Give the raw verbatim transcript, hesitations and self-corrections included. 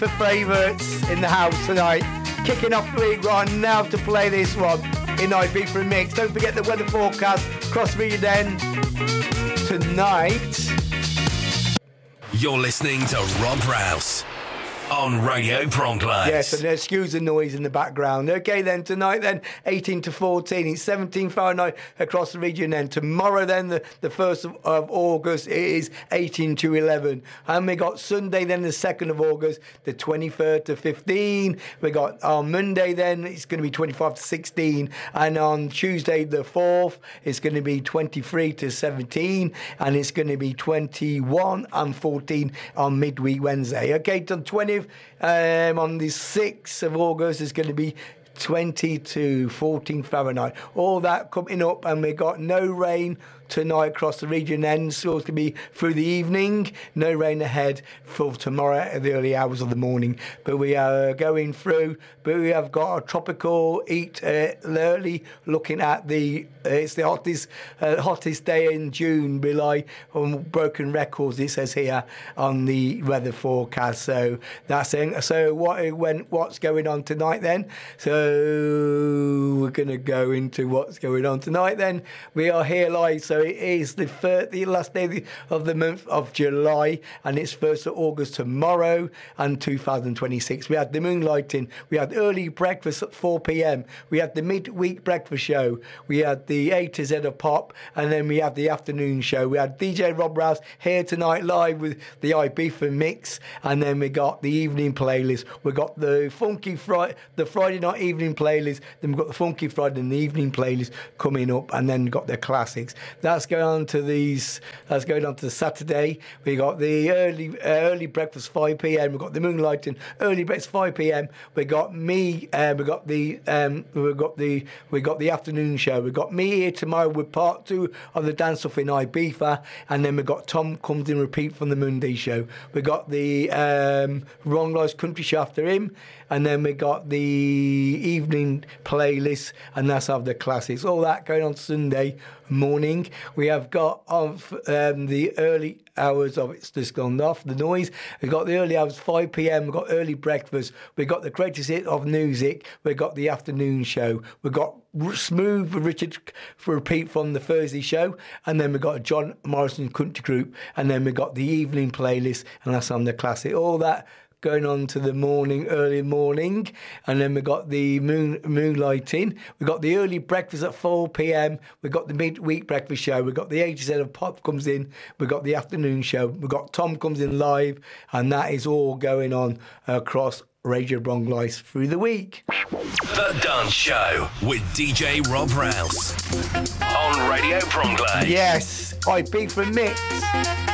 for favourites in the house tonight. Kicking off the week right now to play this one in Ibiza Mix. Don't forget the weather forecast. Cross region then tonight. You're listening to Rob Rouse on Radio Bronx. Yes, and excuse the noise in the background. Okay, then tonight, then eighteen to fourteen, it's seventeen Fahrenheit across the region. Then tomorrow, then the, the first of, of August, it is eighteen to eleven. And we got Sunday, then the second of August, the twenty-third to fifteen. We got on Monday, then it's going to be twenty-five to sixteen, and on Tuesday the fourth, it's going to be twenty-three to seventeen, and it's going to be twenty-one and fourteen on midweek Wednesday. Okay, on twentieth. Um, on the sixth of August is going to be twenty to fourteen Fahrenheit. All that coming up, and we got no rain tonight across the region. Then so it's going to be through the evening. No rain ahead for tomorrow at the early hours of the morning. But we are going through. But we have got a tropical heat uh, early. Looking at the uh, it's the hottest uh, hottest day in June. Rely on broken records. It says here on the weather forecast. So that's it. So what when what's going on tonight then? So we're going to go into what's going on tonight. Then we are here live. So it is the third, the last day of the month of July, and it's first of August tomorrow and two thousand twenty-six. We had the moonlighting, we had early breakfast at four p.m, we had the midweek breakfast show, we had the A to Z of pop, and then we had the afternoon show. We had D J Rob Rouse here tonight live with the Ibiza Mix, and then we got the evening playlist. We got the funky Friday, the Friday night evening playlist, then we got the funky Friday and the evening playlist coming up, and then got the classics. That's going on to these. That's going on to the Saturday. We got the early uh, early breakfast five p.m. We got the moonlighting early breakfast five p.m. We got me. Uh, we got the um, we got the we got the afternoon show. We got me here tomorrow with part two of the dance off in Ibiza, and then we got Tom comes in repeat from the Monday show. We got the um, Wrong Lives Country show after him, and then we got the evening playlist, and that's of the classics. All that going on Sunday morning. We have got of um, the early hours of It's Just Gone Off, the noise. We've got the early hours, five p.m. We've got early breakfast. We've got the greatest hit of music. We've got the afternoon show. We've got Smooth with Richard for repeat from the Thursday show. And then we've got a John Morrison Country Group. And then we've got the evening playlist, and that's on the classic. All that going on to the morning, early morning, and then we got the moon moonlighting. We got the early breakfast at four p.m. We got the midweek breakfast show. We got the A to Z of pop comes in. We got the afternoon show. We got Tom comes in live, and that is all going on across Radio Bronx through the week. The Dance Show with D J Rob Rouse on Radio Bronx. Yes, Ibiza Mix.